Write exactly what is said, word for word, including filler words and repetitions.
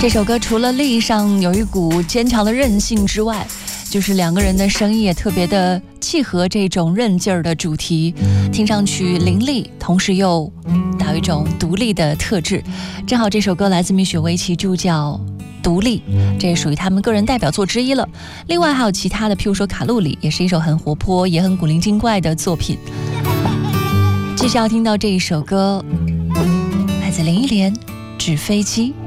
这首歌除了力上有一股坚强的韧性之外，就是两个人的声音也特别的契合这种韧劲儿的主题，听上去凌厉，同时又带有一种独立的特质。正好这首歌来自米雪维奇助教独立，这也属于他们个人代表作之一了。另外还有其他的，譬如说卡路里，也是一首很活泼也很古灵精怪的作品。继续要听到这一首歌，来自林忆莲《纸飞机》。